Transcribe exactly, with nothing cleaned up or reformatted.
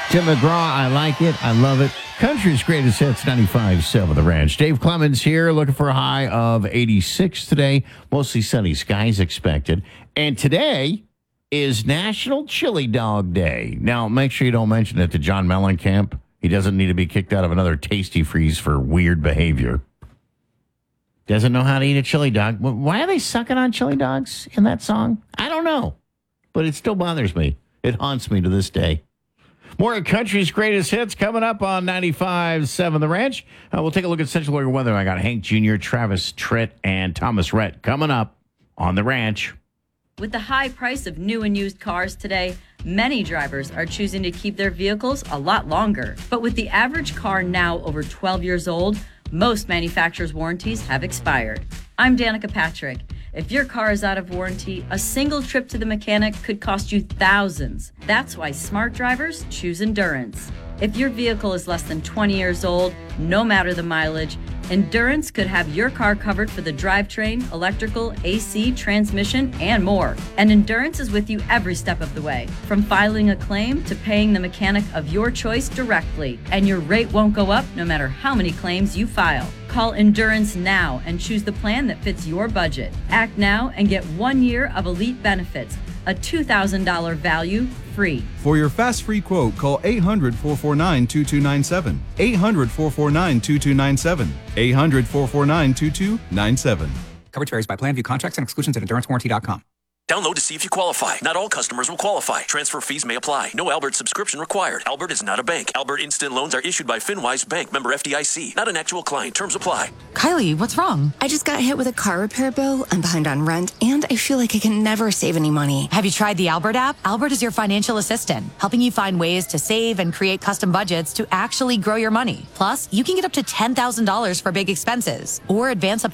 Tim McGraw, I like it. I love it. Country's greatest hits, ninety-five point seven The Ranch. Dave Clemens here, looking for a high of eighty-six today. Mostly sunny skies expected. And today is National Chili Dog Day. Now, make sure you don't mention it to John Mellencamp. He doesn't need to be kicked out of another Tasty Freeze for weird behavior. Doesn't know how to eat a chili dog. Why are they sucking on chili dogs in that song? I don't know. But it still bothers me. It haunts me to this day. More of country's greatest hits coming up on ninety-five point seven The Ranch. Uh, we'll take a look at Central Oregon weather. I got Hank Junior, Travis Tritt, and Thomas Rhett coming up on The Ranch. With the high price of new and used cars today, many drivers are choosing to keep their vehicles a lot longer. But with the average car now over twelve years old, most manufacturers' warranties have expired. I'm Danica Patrick. If your car is out of warranty, a single trip to the mechanic could cost you thousands. That's why smart drivers choose Endurance. If your vehicle is less than twenty years old, no matter the mileage, Endurance could have your car covered for the drivetrain, electrical, A C, transmission, and more. And Endurance is with you every step of the way, from filing a claim to paying the mechanic of your choice directly. And your rate won't go up no matter how many claims you file. Call Endurance now and choose the plan that fits your budget. Act now and get one year of elite benefits, a two thousand dollars value free. For your fast free quote, call eight hundred, four four nine, two two nine seven. eight hundred, four four nine, two two nine seven. eight hundred, four four nine, two two nine seven. Coverage varies by plan. View contracts and exclusions at endurance warranty dot com. Download to see if you qualify. Not all customers will qualify. Transfer fees may apply. No Albert subscription required. Albert is not a bank. Albert Instant Loans are issued by FinWise Bank, member F D I C. Not an actual client. Terms apply. Kylie, what's wrong? I just got hit with a car repair bill. I'm behind on rent, and I feel like I can never save any money. Have you tried the Albert app? Albert is your financial assistant, helping you find ways to save and create custom budgets to actually grow your money. Plus, you can get up to ten thousand dollars for big expenses or advance up